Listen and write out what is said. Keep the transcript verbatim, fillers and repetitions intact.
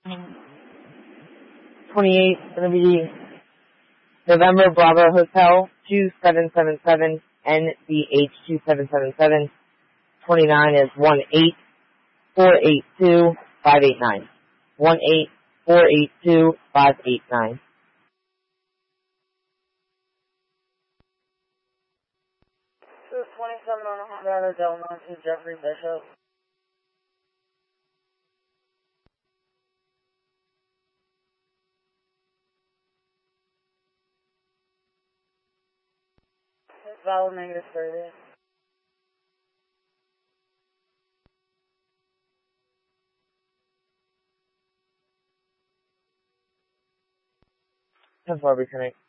twenty-eight is going to be November Bravo Hotel two seven seven seven N B H two seven seven seven. twenty-nine is one eight four eight two five eight nine. one eight four eight two five eight nine. This is twenty-seven on a hot rod Delmont to Jeffrey Bishop. Valid negative thirty. ten four, reconnect.